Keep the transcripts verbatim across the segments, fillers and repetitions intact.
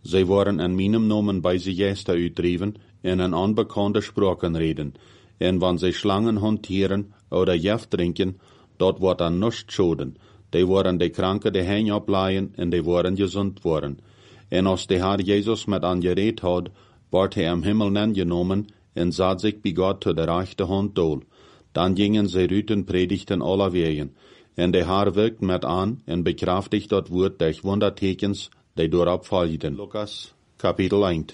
Zij worden in meinem Namen bij ze Geister uitdreven en in onbekannte Sprachen reden. En wann zij Schlangen hantieren oder Gift drinken, dort wordt an nichts schoden. Die worden de Kranken de Hänge opleien en die worden gesund worden. En als de Herr Jesus met an gereed had, wordt hij im Himmel neergenomen en zat zich bij God te de rechte hand dool. Dan gingen zij uit en predigten alle wegen. En de Herr wirkt met aan en bekraftigt dat woord durch wondertekens, die doorop volgden. Lukas, Kapitel één.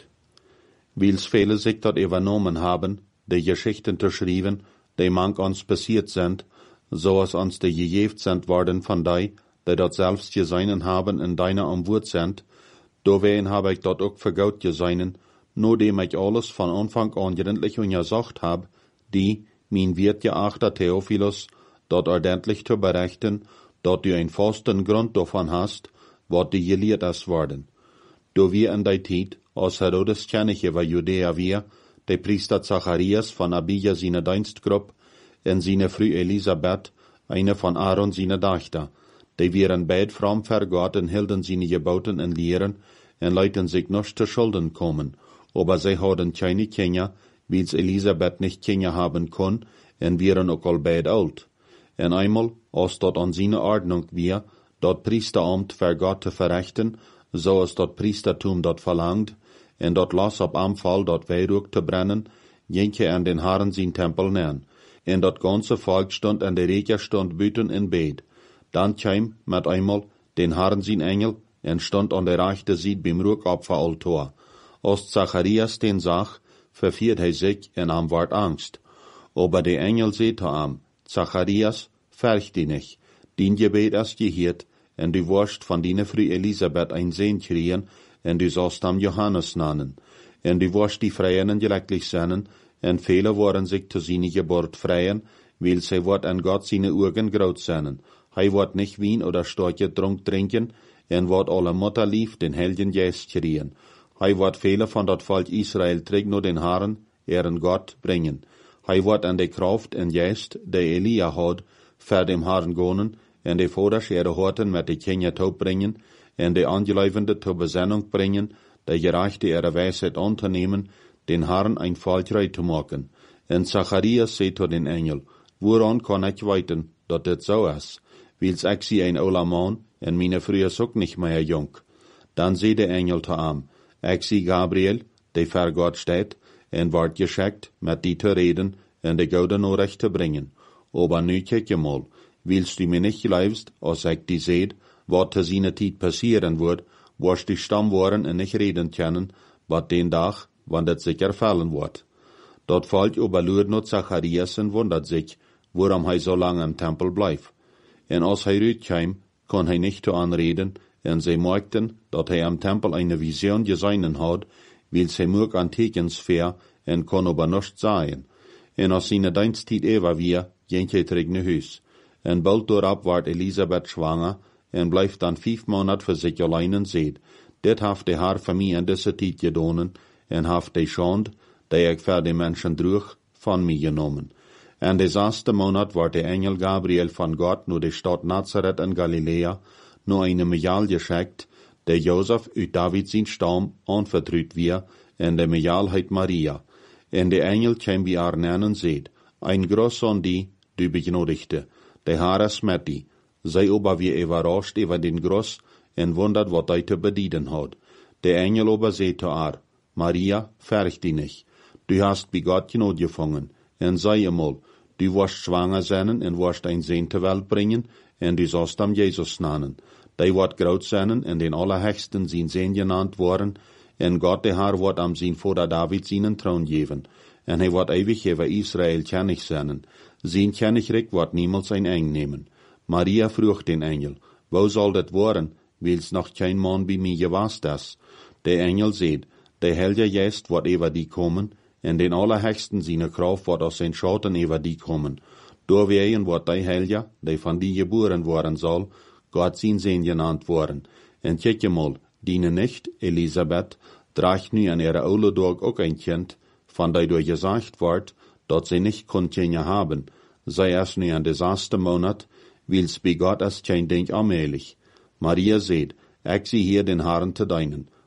Wils viele sich dort übernommen haben, die Geschichten zu schreiben, die manch uns passiert sind, so als uns die gegeben sind worden von die, die dort selbst geseinen haben in deiner Umwurt sind, dowein habe ich dort auch vergaut geseinen, nur dem ich alles von Anfang an gründlich und gesagt hab, die, mein Wirt geachter Theophilus, dort ordentlich zu berichten, dort du einen festen Grund davon hast, wat die gelehrt ist worden. Do wir in der Zeit, als Herodes König über Judäa wir, der Priester Zacharias von Abija seine Dienstgruppe, en seine Frau Elisabeth, eine von Aaron seine Tochter, die wären beid fromm für Gott und hielten seine Geboten und Lehren, en leiten sich nicht zu Schulden kommen, aber sie hatten keine Kinder, weil's Elisabeth nicht Kinder haben kon, en wären auch all beid alt. En einmal, als dort an seine Ordnung wir, dort Priesteramt für Gott zu verrichten, so als dort Priestertum dort verlangt, en dort las op Anfall dort Weihrauch zu brennen, jenke an den Herren sein Tempel nähen. En dat ganze Volk stond an der Reker stond büten in Bed. Dann kam mit einmal den Herrn sein Engel en stond an der rechte Seite beim Ruckopferaltar. Als Zacharias den sah, verfiert hij sich en am ward Angst. Aber der Engel seht am, Zacharias, fürcht dich nicht, din Gebet ist gehört, en du wirst von deiner Frau Elisabeth ein Sohn kriegen, en du sollst am Johannes nennen. En du wirst die Freien glücklich sein, en viele worden sich zu seiner Geburt freien, weil sie wird an Gott seine Augen graut sein. Hij wird nicht Wein oder starke Trunk trinken, en wird alle Mutter lief den Heiligen Geist kriegen. Hij wird viele von dat Volk Israel trägt nur den Herrn, ihren Gott, bringen. Hij wird an de Kraft en Geist, der Elia hat, für dem Herrn gonen, en de Voders ihre Horten mit de Kinder taub bringen, en de Angeläufende zur Besinnung bringen, der Gerechte ihre Weisheit anzunehmen, den Herrn ein Volk zu machen. En Zacharias sagt zu den Engel, woran kann ich weiten, dat dit so ist? Wils ich sie ein ouder Mann, en meine Frau ist auch nicht mehr jung. Dann sagt der Engel zu ihm, ich sie Gabriel, der vor Gott steht, en ward geschickt, mit die zu reden, en de gute Nachricht zu bringen. Aber nu kijk je mal, willst du mir nicht glaubst, als ich die seht, wat zu seiner Zeit passieren wird, wirst du stumm worden en nicht reden können, wat den Tag, wann das sich erfallen wird. Dort fällt aber nur Zacharias und wundert sich, warum er so lange im Tempel bleibt. En als er rauskam, kann er nicht zu anreden, en sie merkten, dat er am Tempel eine Vision gesehen hat, weil sie mög an Tekens fair, en kann aber nicht sein. En als seine Dienstzeit ewa wir, ging er zurück nach Haus. En bald dorab ward Elisabeth schwanger, en bleibt dann fünf Monate für sich allein und seht, dit haft der Herr für mich in dieser Zeit gedonen, en haft die Schande, die ich für die Menschen trug, von mir genommen. En des ersten Monat ward der Engel Gabriel von Gott nur die Stadt Nazareth in Galiläa, nur eine Mejal geschickt, der Josef uit David sein Stamm anvertraut wir, en der Mejal heit Maria. En der Engel kam bei ihr nähen und seht, ein Groß an die, du begnodigte, der Herr ist mit die. Sei aber wie überrascht über den Groß, en wundert, wat hij te bedienen hat. Der Engel aber seht zu ihr, Maria, fürcht dich nicht. Du hast bei Gott Gnade gefangen. En sei einmal, du wirst schwanger sein en wirst ein Sohn zur Welt bringen, en du sollst am Jesus nennen. Der wird groß sein, en den Allerhöchsten sein Sohn genannt worden, en Gott der Herr wird am sein Vater David seinen Thron geben, en er wird ewig über Israel König sein. Sein Königreich wird niemals ein Eng nehmen. Maria frug den Engel, wo soll das werden, weil's noch kein Mann bei mir gewasst ist? Der Engel seht, der Heilige Geist wird über die kommen, en den Allerhöchsten seine Kraft wird aus den Schatten über die kommen. Doorwegen wird der Heilige, der von die geboren worden soll, Gott sein Sohn genannt worden. En kijk je mal, diene nicht, Elisabeth, tragt nu an ihrer Ouledorg auch ein Kind, von der durch gesagt wird, dat sie nicht kon Kinder haben, sei erst nu an des ersten Monat, weil's bei Gott ist kein Ding allmählich. Maria seht, ich sie hier den Herrn zu deinen,